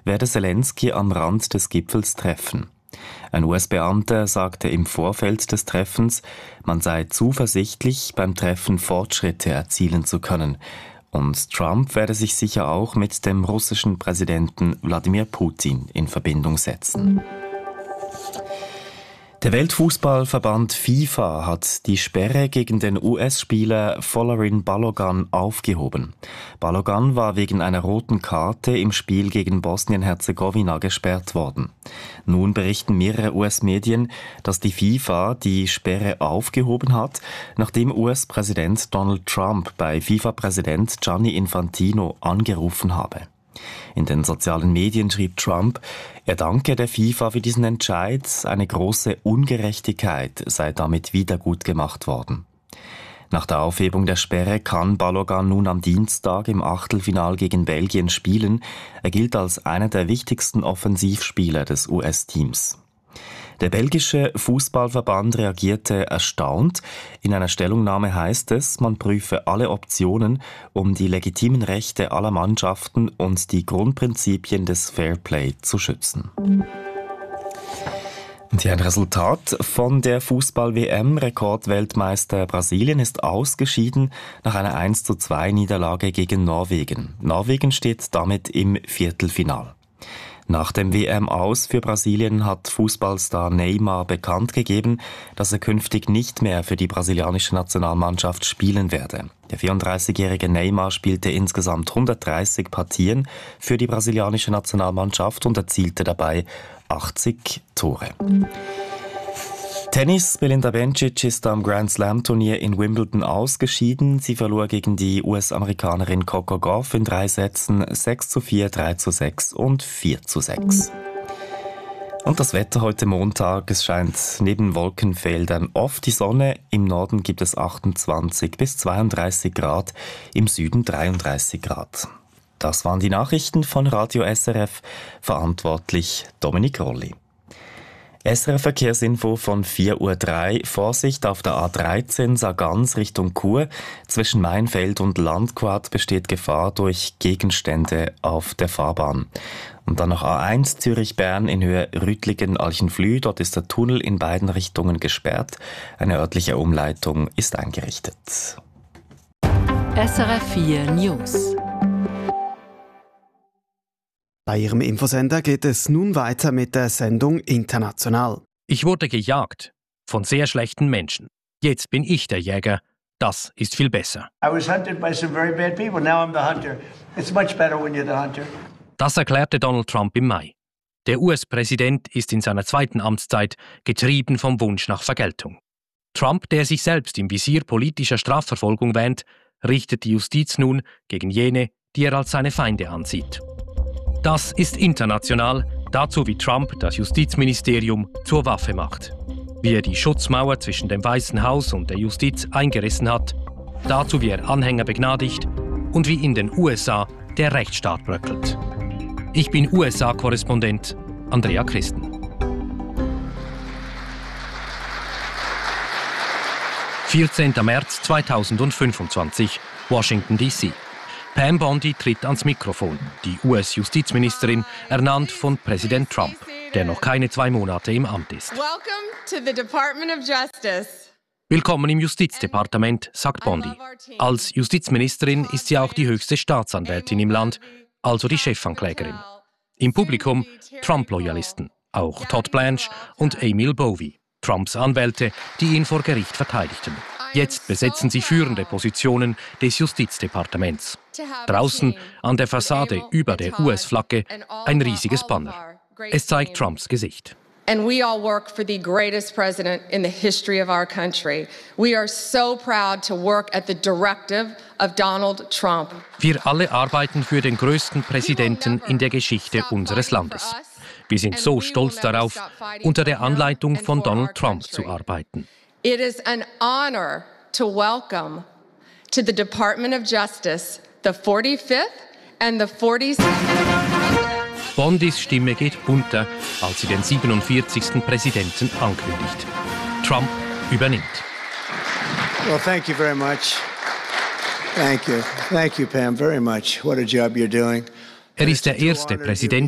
werde Zelensky am Rand des Gipfels treffen. Ein US-Beamter sagte im Vorfeld des Treffens, man sei zuversichtlich, beim Treffen Fortschritte erzielen zu können. Und Trump werde sich sicher auch mit dem russischen Präsidenten Wladimir Putin in Verbindung setzen. Der Weltfußballverband FIFA hat die Sperre gegen den US-Spieler Folarin Balogun aufgehoben. Balogun war wegen einer roten Karte im Spiel gegen Bosnien-Herzegowina gesperrt worden. Nun berichten mehrere US-Medien, dass die FIFA die Sperre aufgehoben hat, nachdem US-Präsident Donald Trump bei FIFA-Präsident Gianni Infantino angerufen habe. In den sozialen Medien schrieb Trump, er danke der FIFA für diesen Entscheid, eine große Ungerechtigkeit sei damit wiedergutgemacht worden. Nach der Aufhebung der Sperre kann Balogun nun am Dienstag im Achtelfinal gegen Belgien spielen. Er gilt als einer der wichtigsten Offensivspieler des US-Teams. Der belgische Fußballverband reagierte erstaunt. In einer Stellungnahme heißt es, man prüfe alle Optionen, um die legitimen Rechte aller Mannschaften und die Grundprinzipien des Fairplay zu schützen. Und hier ein Resultat von der Fußball-WM. Rekordweltmeister Brasilien ist ausgeschieden nach einer 1:2 Niederlage gegen Norwegen. Norwegen steht damit im Viertelfinal. Nach dem WM-Aus für Brasilien hat Fußballstar Neymar bekannt gegeben, dass er künftig nicht mehr für die brasilianische Nationalmannschaft spielen werde. Der 34-jährige Neymar spielte insgesamt 130 Partien für die brasilianische Nationalmannschaft und erzielte dabei 80 Tore. Tennis. Belinda Bencic ist am Grand Slam Turnier in Wimbledon ausgeschieden. Sie verlor gegen die US-Amerikanerin Coco Gauff in 3 Sätzen 6:4, 3:6 und 4:6. Und das Wetter heute Montag. Es scheint neben Wolkenfeldern oft die Sonne. Im Norden gibt es 28 bis 32 Grad, im Süden 33 Grad. Das waren die Nachrichten von Radio SRF. Verantwortlich Dominik Rolli. SRF Verkehrsinfo von 4:03 Uhr. Vorsicht auf der A13 Sargans Richtung Chur. Zwischen Mainfeld und Landquart besteht Gefahr durch Gegenstände auf der Fahrbahn. Und dann noch A1 Zürich-Bern in Höhe Rüttlingen-Alchenflüh. Dort ist der Tunnel in beiden Richtungen gesperrt. Eine örtliche Umleitung ist eingerichtet. SRF 4 News. Bei Ihrem Infosender geht es nun weiter mit der Sendung International. Ich wurde gejagt von sehr schlechten Menschen. Jetzt bin ich der Jäger. Das ist viel besser. I was hunted by some very bad people. Now I'm the hunter. It's much better when you're the hunter. Das erklärte Donald Trump im Mai. Der US-Präsident ist in seiner zweiten Amtszeit getrieben vom Wunsch nach Vergeltung. Trump, der sich selbst im Visier politischer Strafverfolgung wähnt, richtet die Justiz nun gegen jene, die er als seine Feinde ansieht. Das ist international, dazu wie Trump das Justizministerium zur Waffe macht. Wie er die Schutzmauer zwischen dem Weißen Haus und der Justiz eingerissen hat, dazu wie er Anhänger begnadigt und wie in den USA der Rechtsstaat bröckelt. Ich bin USA-Korrespondent Andrea Christen. 14. März 2025, Washington D.C. Pam Bondi tritt ans Mikrofon, die US-Justizministerin, ernannt von Präsident Trump, der noch keine 2 Monate im Amt ist. Willkommen im Justizdepartement, sagt Bondi. Als Justizministerin ist sie auch die höchste Staatsanwältin im Land, also die Chefanklägerin. Im Publikum Trump-Loyalisten, auch Todd Blanche und Emil Bovey, Trumps Anwälte, die ihn vor Gericht verteidigten. Jetzt besetzen sie führende Positionen des Justizdepartements. Draußen an der Fassade über der US-Flagge ein riesiges Banner. Es zeigt Trumps Gesicht. And we all work for the greatest president in the history of our country. We are so proud to work at the directive of Donald Trump. Wir alle arbeiten für den größten Präsidenten in der Geschichte unseres Landes. Wir sind so stolz darauf, unter der Anleitung von Donald Trump zu arbeiten. It is an honor to welcome to the Department of Justice the 45th and the 46th. Bondis Stimme geht unter, als sie den 47. Präsidenten ankündigt. Trump übernimmt. Well, thank you very much. Thank you. Thank you, Pam, very much. What a job you're doing. Er ist der erste Präsident